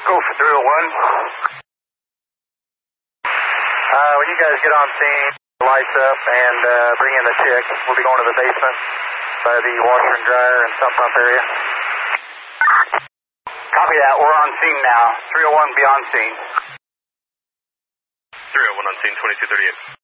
Go for 301. When you guys get on scene, lights up and bring in the chick. We'll be going to the basement by the washer and dryer and sump pump area. Copy that. We're on scene now. 301 be on scene. 301 on scene, 2238.